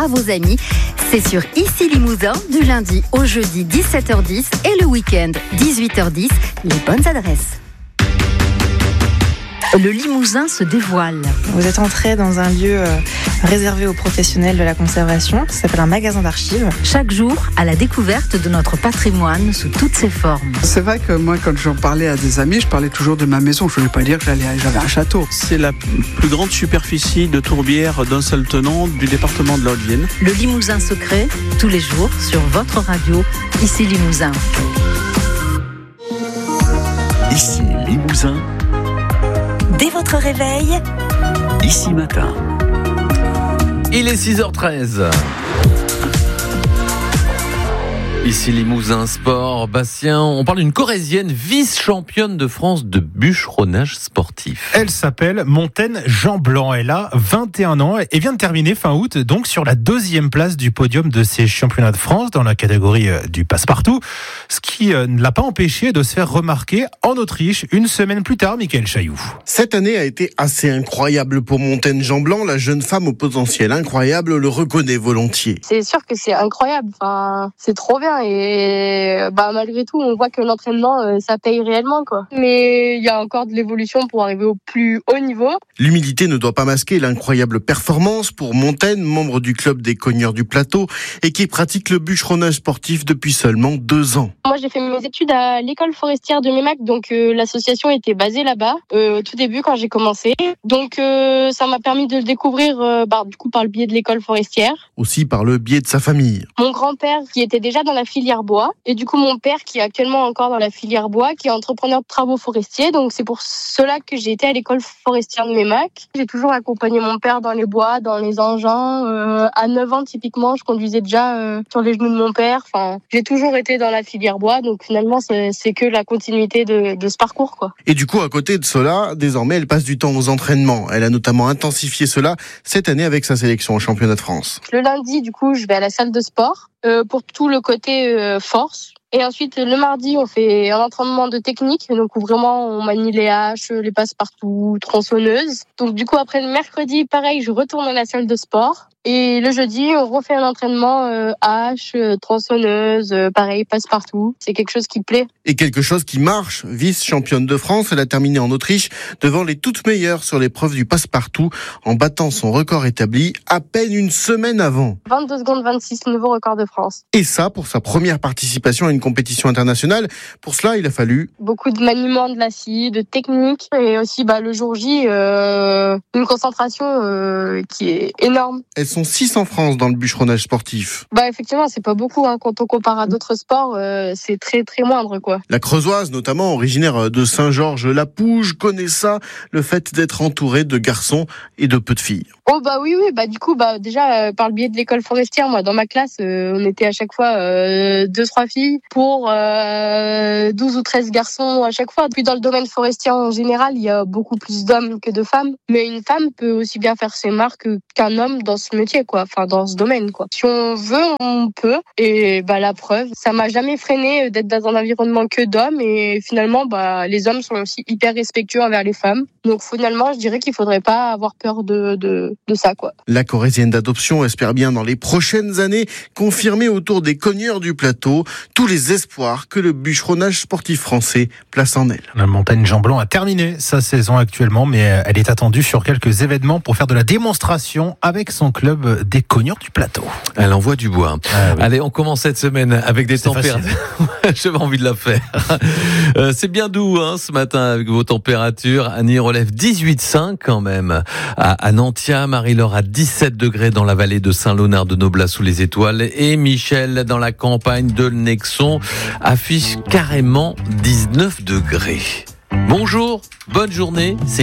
à vos amis. C'est sur Ici Limousin, du lundi au jeudi 17h10 et le week-end 18h10. Les bonnes adresses. Le Limousin se dévoile. Vous êtes entré dans un lieu réservé aux professionnels de la conservation. Ça s'appelle un magasin d'archives. Chaque jour, à la découverte de notre patrimoine sous toutes ses formes. C'est vrai que moi, quand j'en parlais à des amis, je parlais toujours de ma maison. Je ne voulais pas dire que j'avais un château. C'est la plus grande superficie de tourbière d'un seul tenant du département de la Haute-Vienne. Le Limousin secret, tous les jours sur votre radio, Ici Limousin. Ici Limousin. Dès votre réveil, Ici Matin. Il est 6h13. Ici Limousin Sport, Bastien, on parle d'une Corrézienne vice-championne de France de bûcheronnage sportif. Elle s'appelle Montaine Jean Blanc, elle a 21 ans et vient de terminer fin août donc sur la 2e place du podium de ces championnats de France dans la catégorie du passe-partout, ce qui ne l'a pas empêché de se faire remarquer en Autriche une semaine plus tard, Michael Chailloux. Cette année a été assez incroyable pour Montaine Jean Blanc, la jeune femme au potentiel incroyable le reconnaît volontiers. C'est sûr que c'est incroyable, c'est trop bien. Et malgré tout, on voit que l'entraînement, ça paye réellement, quoi. Mais il y a encore de l'évolution pour arriver au plus haut niveau. L'humilité ne doit pas masquer l'incroyable performance pour Montaine, membre du club des Cogneurs du Plateau et qui pratique le bûcheronnage sportif depuis seulement 2 ans. Moi, j'ai fait mes études à l'école forestière de Mémac, donc l'association était basée là-bas au tout début quand j'ai commencé. Donc ça m'a permis de le découvrir par le biais de l'école forestière. Aussi par le biais de sa famille. Mon grand-père qui était déjà dans la filière bois et du coup mon père qui est actuellement encore dans la filière bois, qui est entrepreneur de travaux forestiers. Donc c'est pour cela que j'ai été à l'école forestière de Mémac. J'ai toujours accompagné mon père dans les bois, dans les engins. À 9 ans typiquement, je conduisais déjà sur les genoux de mon père. J'ai toujours été dans la filière bois, donc finalement c'est que la continuité de ce parcours, quoi. Et du coup, à côté de cela, désormais elle passe du temps aux entraînements. Elle a notamment intensifié cela cette année avec sa sélection au championnat de France. Le lundi, du coup, je vais à la salle de sport pour tout le côté force. Et ensuite, le mardi, on fait un entraînement de technique. Donc, vraiment, on manie les haches, les passe-partout, tronçonneuses. Donc, du coup, après le mercredi, pareil, je retourne à la salle de sport. Et le jeudi, on refait un entraînement hache, tronçonneuse, pareil, passe-partout. C'est quelque chose qui plaît. Et quelque chose qui marche. Vice-championne de France, elle a terminé en Autriche devant les toutes meilleures sur l'épreuve du passe-partout en battant son record établi à peine une semaine avant. 22 secondes 26, nouveau record de France. Et ça, pour sa première participation à une compétition internationale. Pour cela, il a fallu beaucoup de maniement de la scie, de technique et aussi le jour J, une concentration qui est énorme. Elles sont 6 en France dans le bûcheronnage sportif. Effectivement, c'est pas beaucoup. Quand on compare à d'autres sports, c'est très très moindre, quoi. La Creusoise, notamment originaire de Saint-Georges-la-Pouge, connaît ça, le fait d'être entourée de garçons et de peu de filles. Oh oui. Du coup, déjà par le biais de l'école forestière, moi dans ma classe, on était à chaque fois 2-3 filles pour 12 ou 13 garçons à chaque fois. Puis dans le domaine forestier en général, il y a beaucoup plus d'hommes que de femmes. Mais une femme peut aussi bien faire ses marques qu'un homme dans ce métier, quoi. Dans ce domaine, quoi. Si on veut, on peut. Et la preuve, ça m'a jamais freiné d'être dans un environnement que d'hommes. Et finalement, les hommes sont aussi hyper respectueux envers les femmes. Donc finalement, je dirais qu'il faudrait pas avoir peur de ça, quoi. La Corrézienne d'adoption espère bien dans les prochaines années confirmer autour des Cogneurs du Plateau tous les espoirs que le bûcheronnage sportif français place en elle. La Montagne Jean Blanc a terminé sa saison actuellement, mais elle est attendue sur quelques événements pour faire de la démonstration avec son club des Cogneurs du Plateau. Elle envoie du bois. Oui. Allez, on commence cette semaine avec des températures. J'avais envie de la faire. C'est bien doux ce matin avec vos températures. Annie relève 18,5 quand même. À Nantia, Marie-Laure à 17 degrés dans la vallée de Saint-Léonard de Noblat sous les étoiles. Et Michel dans la campagne de Nexon affiche carrément 19 degrés. Bonjour, bonne journée. C'est